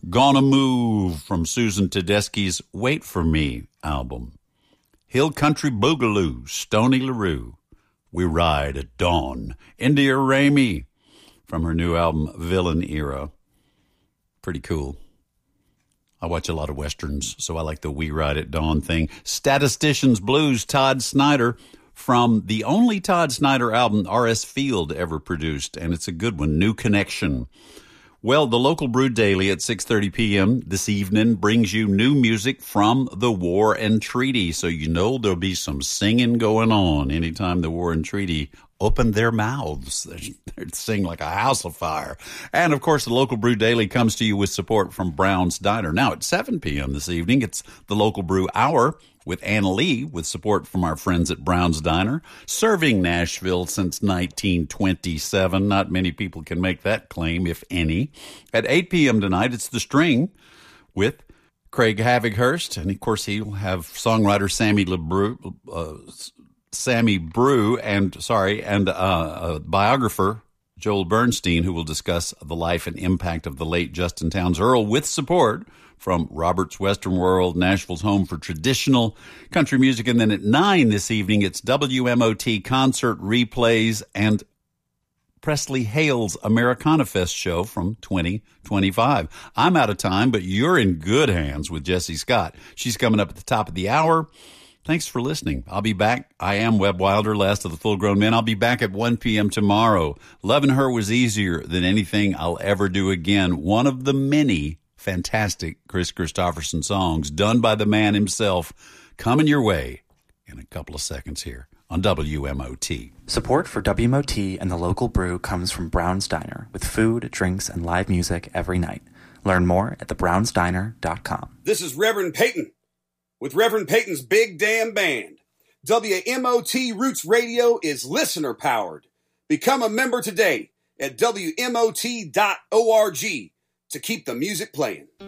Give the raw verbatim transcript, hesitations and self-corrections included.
Gonna Move from Susan Tedeschi's Wait For Me album. Hill Country Boogaloo, Stoney LaRue. We Ride at Dawn. India Ramey from her new album, Villain Era. Pretty cool. I watch a lot of Westerns, so I like the We Ride at Dawn thing. Statisticians Blues, Todd Snyder, from the only Todd Snyder album R S Field ever produced, and it's a good one, New Connection. Well, the Local Brew Daily at six thirty p.m. this evening brings you new music from the War and Treaty, so you know there'll be some singing going on anytime the War and Treaty open their mouths. They'd sing like a house of fire. And, of course, the Local Brew Daily comes to you with support from Brown's Diner. Now, at seven p.m. this evening, it's the Local Brew Hour with Anna Lee, with support from our friends at Brown's Diner, serving Nashville since nineteen twenty-seven. Not many people can make that claim, if any. At eight p.m. tonight, it's The String with Craig Havighurst. And, of course, he'll have songwriter Sammy LeBrew, uh, Sammy Brew, and, sorry, and uh, a biographer, Joel Bernstein, who will discuss the life and impact of the late Justin Townes Earle with support from Robert's Western World, Nashville's home for traditional country music. And then at nine this evening, it's W M O T concert replays and Presley Hale's Americana Fest show from twenty twenty-five. I'm out of time, but you're in good hands with Jessie Scott. She's coming up at the top of the hour. Thanks for listening. I'll be back. I am Webb Wilder, last of the full-grown men. I'll be back at one p.m. tomorrow. Loving Her was easier than anything I'll ever do again. One of the many fantastic Chris Christopherson songs done by the man himself, coming your way in a couple of seconds here on W M O T. Support for W M O T and the Local Brew comes from Brown's Diner, with food, drinks, and live music every night. Learn more at the browns diner dot com. This is Reverend Peyton with Reverend Peyton's Big Damn Band. W M O T Roots Radio is listener-powered. Become a member today at W M O T dot org to keep the music playing.